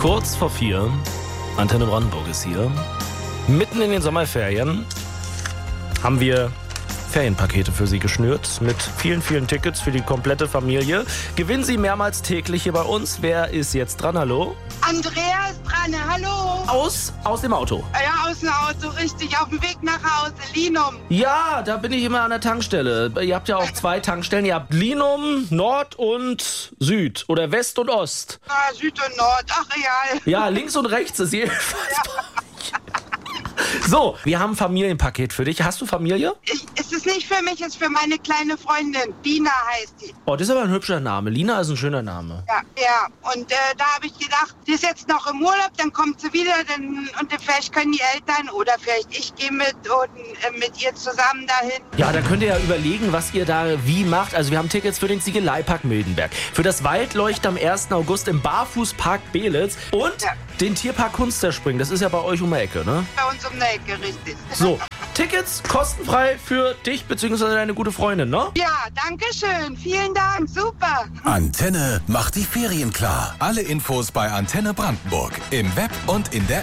Kurz vor 4, Antenne Brandenburg ist hier. Mitten in den Sommerferien haben wir Ferienpakete für Sie geschnürt mit vielen, vielen Tickets für die komplette Familie. Gewinnen Sie mehrmals täglich hier bei uns. Wer ist jetzt dran? Hallo? Andrea ist dran, hallo. Aus dem Auto. Ja, aus dem Auto, richtig, auf dem Weg nach Hause, Linum. Ja, da bin ich immer an der Tankstelle. Ihr habt ja auch 2 Tankstellen. Ihr habt Linum, Nord und Süd oder West und Ost. Ah, Süd und Nord, ach real. Ja, links und rechts ist jedenfalls. So, wir haben ein Familienpaket für dich. Hast du Familie? Es ist nicht für mich, es ist für meine kleine Freundin. Dina heißt die. Oh, das ist aber ein hübscher Name. Lina ist ein schöner Name. Ja. Und da habe ich gedacht, die ist jetzt noch im Urlaub, dann kommt sie wieder und vielleicht können die Eltern oder vielleicht ich gehe mit ihr zusammen dahin. Ja, da könnt ihr ja überlegen, was ihr da wie macht. Also wir haben Tickets für den Ziegeleipark Mildenberg, für das Waldleuchten am 1. August im Barfußpark Belitz und den Tierpark Kunsterspringen. Das ist ja bei euch um die Ecke, ne? Bei uns um die Ecke, richtig. So, Tickets kostenfrei für dich bzw. deine gute Freundin, ne? Ja, danke schön. Vielen Dank. Super. Antenne macht die Ferien klar. Alle Infos bei Antenne Brandenburg. Im Web und in der